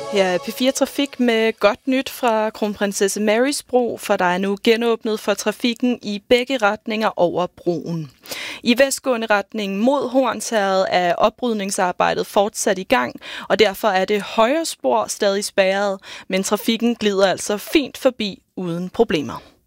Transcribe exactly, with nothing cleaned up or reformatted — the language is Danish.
Her er P fire Trafik med godt nyt fra Kronprinsesse Marys Bro, for der er nu genåbnet for trafikken i begge retninger over broen. I vestgående retning mod Hornsherred er oprydningsarbejdet fortsat i gang, og derfor er det højre spor stadig spærret, men trafikken glider altså fint forbi uden problemer.